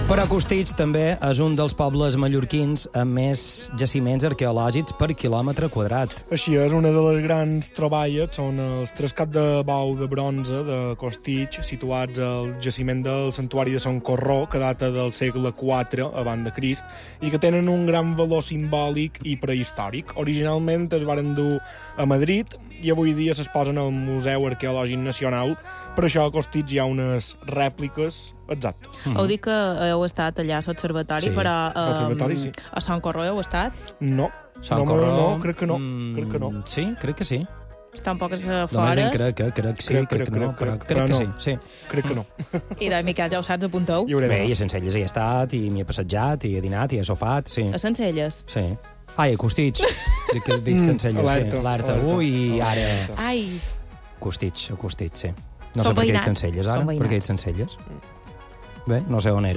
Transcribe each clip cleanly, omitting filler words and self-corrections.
Però Costitx també és un dels pobles mallorquins amb més jaciments arqueològics per quilòmetre quadrat. Així és, una de les grans troballes són els 3 caps de bou de bronze de Costitx, situats al jaciment del santuari de Son Corró, que data del segle IV abans de Crist, i que tenen un gran valor simbòlic i prehistòric. Originalment es varen dur a Madrid i avui dia s'exposen al Museu Arqueològic Nacional. Per això a Costitx hi ha unes rèpliques exactes. Heu dit que heu estat allà a l'observatori, Sí, però l'observatori, sí. a Sant Corró heu estat? No, no, crec que no. Crec que no. Sí, crec que sí. Estan poques Només fores. crec que sí, crec que no, però crec que sí. Sí. Crec que no. I de Miquel, ja ho saps, apunteu. Hi hauré Bé, d'anar. i a Sencelles hi he estat, i m'hi he passejat, i he dinat, i he sofat, sí. A Sencelles. Sí. Ai, a Costitx. Dic Sencelles, sí. Alerta. Ui, ara... Ai, Costitx, sí. No Són sé per què he dit veïnats, Sencelles, ara. són Per què he dit veïnats. Sencelles? Bé, no sé on era.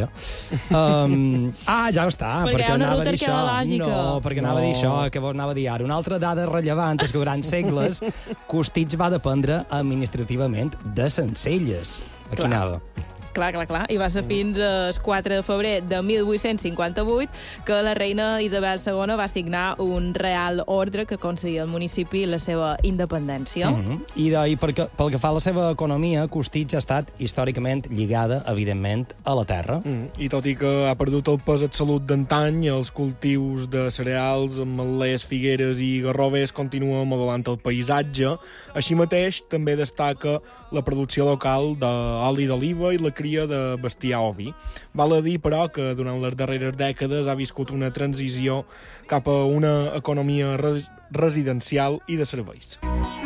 Ja està. Perquè hi ha una anava a ruta dir això. arqueològica. No, perquè anava a dir això, que vos anava a dir ara. Una altra dada rellevant és que durant segles Costitx va dependre administrativament de Sencelles. Aquí Clar. anava. clar. I va ser fins al 4 de febrer de 1858 que la reina Isabel II va signar un real ordre que concedia al municipi la seva independència. I pel que fa a la seva economia, Costitx ha estat històricament lligada, evidentment, a la terra. I tot i que ha perdut el pes absolut d'antany, els cultius de cereals, ametlers, figueres i garrovers continuen modelant el paisatge. Així mateix, també destaca la producció local d'oli d'oliva i la cria de bestiar ovi. Val a dir, però, que durant les darreres dècades ha viscut una transició cap a una economia residencial i de serveis.